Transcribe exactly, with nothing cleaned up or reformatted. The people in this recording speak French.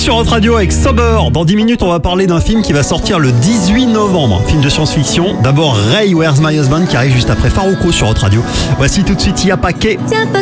sur Hot Radio avec Sober. Dans dix minutes, on va parler d'un film qui va sortir le dix-huit novembre. Film de science-fiction. D'abord Ray, Where's My Husband qui arrive juste après Farouko sur Hot Radio. Voici tout de suite Y'a Paquet.